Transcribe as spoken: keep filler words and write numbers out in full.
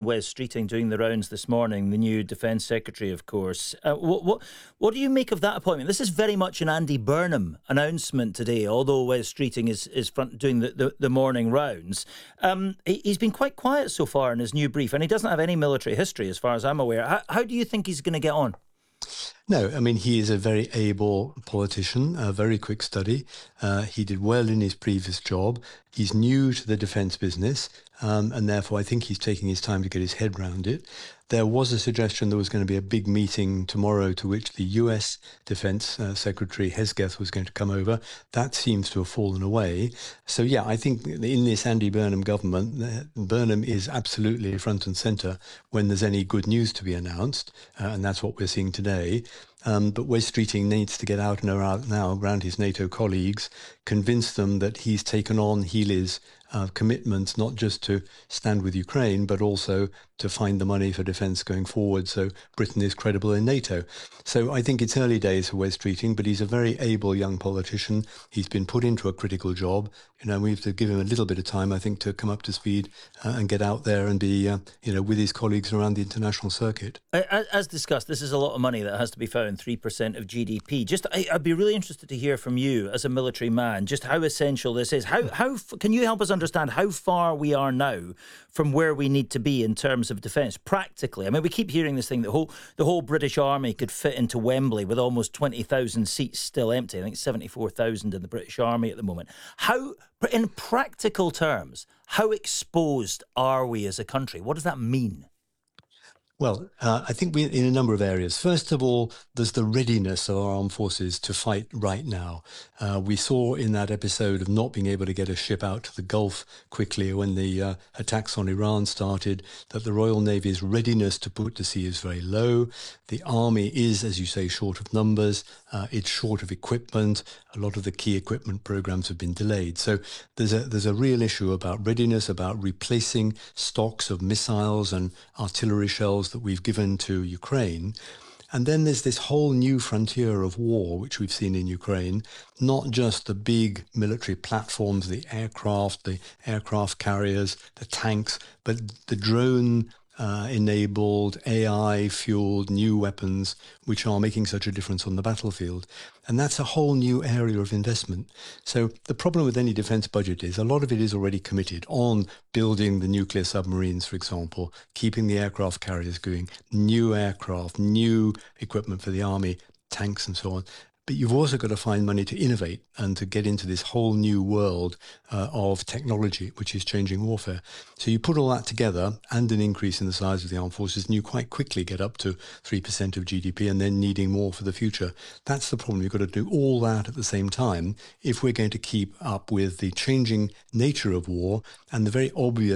Wes Streeting doing the rounds this morning, the new Defence Secretary, of course. Uh, what, what what do you make of that appointment? This is very much an Andy Burnham announcement today, although Wes Streeting is, is front doing the, the, the morning rounds. Um, he, he's been quite quiet so far in his new brief, and he doesn't have any military history as far as I'm aware. How, how do you think he's going to get on? No, I mean, he is a very able politician, a very quick study. Uh, he did well in his previous job. He's new to the defence business, um, and therefore I think he's taking his time to get his head round it. There was a suggestion there was going to be a big meeting tomorrow to which the U S Defence uh, Secretary Hesketh was going to come over. That seems to have fallen away. So, yeah, I think in this Andy Burnham government, uh, Burnham is absolutely front and centre when there's any good news to be announced, uh, and that's what we're seeing today. Um, but Wes Streeting needs to get out and around now around his NATO colleagues, convince them that he's taken on Healey's uh, commitments not just to stand with Ukraine, but also to find the money for defence going forward so Britain is credible in NATO. So I think it's early days for Wes Streeting, but he's a very able young politician. He's been put into a critical job. You know, we have to give him a little bit of time, I think, to come up to speed uh, and get out there and be, uh, you know, with his colleagues around the international circuit. As discussed, this is a lot of money that has to be found, three percent of G D P. Just, I, I'd be really interested to hear from you as a military man, just how essential this is. How, how can you help us understand how far we are now from where we need to be in terms of defence, practically? I mean, we keep hearing this thing that whole, the whole British Army could fit into Wembley with almost twenty thousand seats still empty. I think seventy-four thousand in the British Army at the moment. How, in practical terms, how exposed are we as a country? What does that mean? Well, uh, I think we're in a number of areas. First of all, there's the readiness of our armed forces to fight right now. Uh, we saw in that episode of not being able to get a ship out to the Gulf quickly when the uh, attacks on Iran started, that the Royal Navy's readiness to put to sea is very low. The army is, as you say, short of numbers. Uh, it's short of equipment. A lot of the key equipment programs have been delayed. So there's a there's a real issue about readiness, about replacing stocks of missiles and artillery shells that we've given to Ukraine. And then there's this whole new frontier of war, which we've seen in Ukraine, not just the big military platforms, the aircraft, the aircraft carriers, the tanks, but the drone Uh, enabled, A I-fueled new weapons, which are making such a difference on the battlefield. And that's a whole new area of investment. So the problem with any defence budget is a lot of it is already committed on building the nuclear submarines, for example, keeping the aircraft carriers going, new aircraft, new equipment for the army, tanks and so on. But you've also got to find money to innovate and to get into this whole new world uh, of technology, which is changing warfare. So you put all that together and an increase in the size of the armed forces, and you quite quickly get up to three percent of G D P and then needing more for the future. That's the problem. You've got to do all that at the same time if we're going to keep up with the changing nature of war and the very obvious